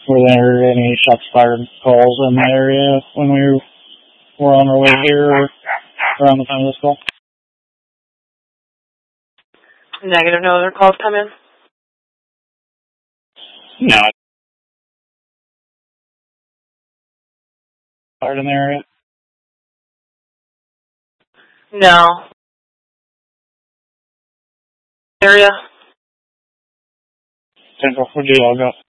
Were there any shots fired calls in the area when we were on our way here or around the time of this call? Negative, no other calls come in? No. Fired in the area? No. Area? Central, where'd you all go?